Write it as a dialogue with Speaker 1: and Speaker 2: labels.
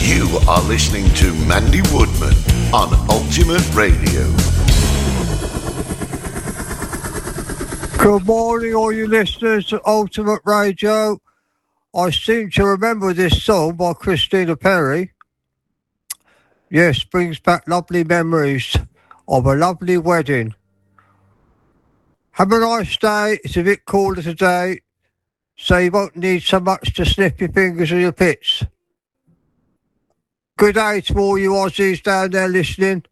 Speaker 1: You are listening to Mandy Woodman on Ultimate Radio.
Speaker 2: Good morning, all you listeners to Ultimate Radio. I seem to remember this song by Christina Perri. Yes, brings back lovely memories of a lovely wedding. Have a nice day. It's a bit cooler today, so you won't need so much to snip your fingers or your pits. Good day to all you Aussies down there listening.